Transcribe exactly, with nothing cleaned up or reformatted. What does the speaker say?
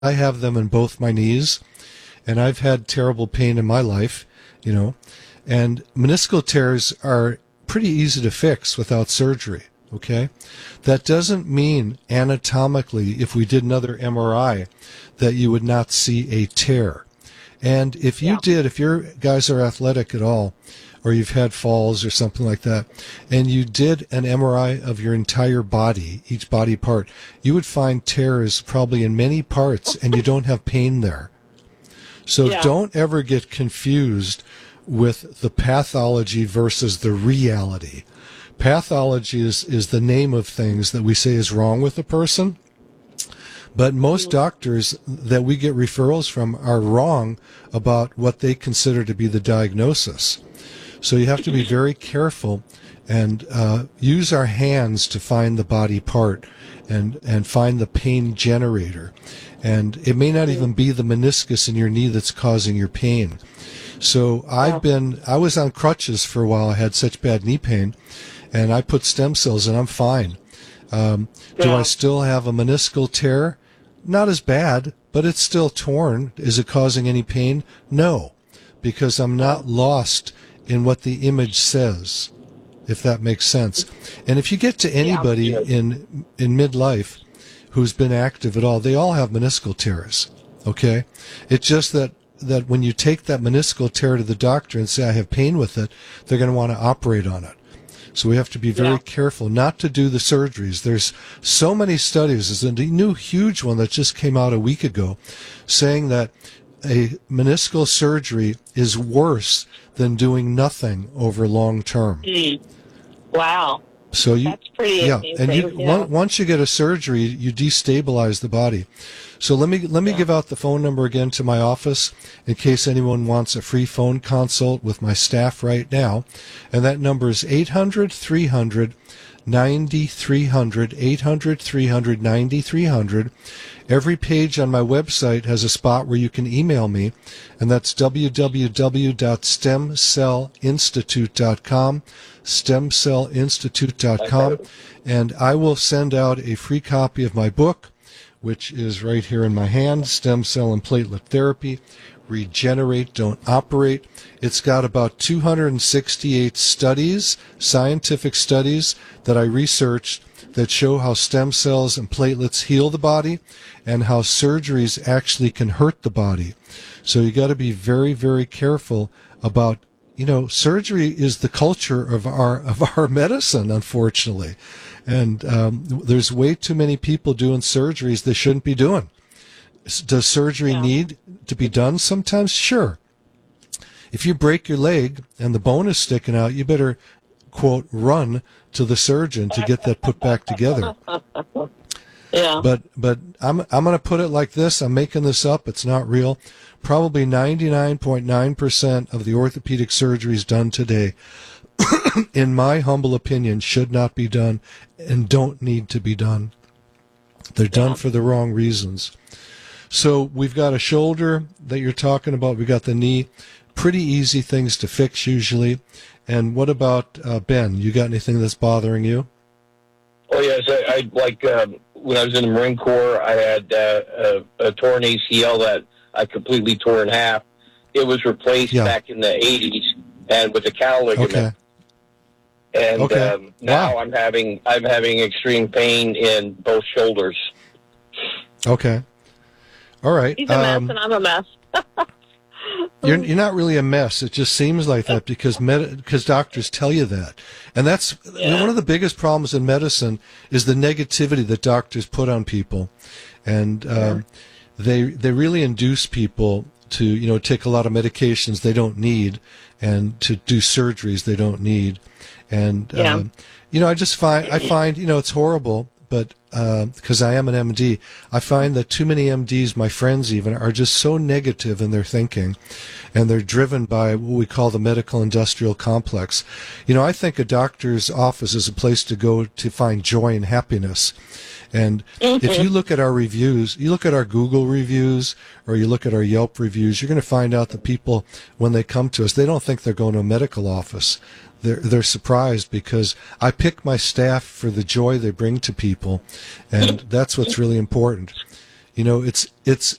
I have them in both my knees, and I've had terrible pain in my life, you know, and meniscal tears are pretty easy to fix without surgery, okay? That doesn't mean anatomically, if we did another M R I, that you would not see a tear. And if you Yeah. did, if your guys are athletic at all, or you've had falls or something like that, and you did an M R I of your entire body, each body part, you would find tears probably in many parts, and you don't have pain there. So Yeah. don't ever get confused with the pathology versus the reality. Pathology is, is the name of things that we say is wrong with a person. But most doctors that we get referrals from are wrong about what they consider to be the diagnosis. So you have to be very careful and uh, use our hands to find the body part and, and find the pain generator. And it may not even be the meniscus in your knee that's causing your pain. So I've been, I was on crutches for a while. I had such bad knee pain, and I put stem cells, and I'm fine. Um, do Yeah. I still have a meniscal tear? Not as bad, but it's still torn. Is it causing any pain? No, because I'm not lost in what the image says, if that makes sense. And if you get to anybody Yeah. in in midlife who's been active at all, they all have meniscal tears, okay? It's just that, that when you take that meniscal tear to the doctor and say, I have pain with it, they're going to want to operate on it. So we have to be very Yeah. careful not to do the surgeries. There's so many studies. There's a new huge one that just came out a week ago saying that a meniscal surgery is worse than doing nothing over long term. Mm. Wow. So you, That's pretty yeah, amazing. and you Yeah. on- once you get a surgery, you destabilize the body. So let me let me Yeah. give out the phone number again to my office in case anyone wants a free phone consult with my staff right now, and that number is eight hundred, three hundred, ninety-three hundred, eight hundred, three hundred, ninety-three hundred. Every page on my website has a spot where you can email me, and that's w w w dot stem cell institute dot com, stem cell institute dot com, and I will send out a free copy of my book, which is right here in my hand, Stem Cell and Platelet Therapy, Regenerate, Don't Operate. It's got about two hundred sixty-eight studies, scientific studies that I researched that show how stem cells and platelets heal the body and how surgeries actually can hurt the body. So you got to be very, very careful about, you know, surgery is the culture of our of our medicine, unfortunately. And um, there's way too many people doing surgeries they shouldn't be doing. S- Does surgery Yeah. need to be done sometimes? Sure. If you break your leg and the bone is sticking out, you better, quote, run to the surgeon to get that put back together. Yeah. But but I'm I'm going to put it like this. I'm making this up. It's not real. Probably ninety-nine point nine percent of the orthopedic surgeries done today, in my humble opinion, should not be done and don't need to be done. They're done Yeah. for the wrong reasons. So we've got a shoulder that you're talking about. We've got the knee. Pretty easy things to fix usually. And what about uh, Ben? You got anything that's bothering you? Oh yes, I, I like um, when I was in the Marine Corps, I had uh, a, a torn A C L that I completely tore in half. It was replaced Yeah. back in the eighties, and with a cow ligament. Okay. And Okay. um, now Wow. I'm having I'm having extreme pain in both shoulders. Okay. All right. He's a mess, Um, and I'm a mess. You're you're not really a mess. It just seems like that because med- because doctors tell you that, and that's you know, Yeah. one of the biggest problems in medicine is the negativity that doctors put on people, and um, they they really induce people to you know take a lot of medications they don't need and to do surgeries they don't need, and Yeah. um, you know I just find I find you know it's horrible, but because I am an M D, I find that too many M Ds, my friends even, are just so negative in their thinking, and they're driven by what we call the medical industrial complex. You know, I think a doctor's office is a place to go to find joy and happiness. And if you look at our reviews, you look at our Google reviews, or you look at our Yelp reviews, you're going to find out that people, when they come to us, they don't think they're going to a medical office. They're, they're surprised because I pick my staff for the joy they bring to people, and that's what's really important. You know, it's it's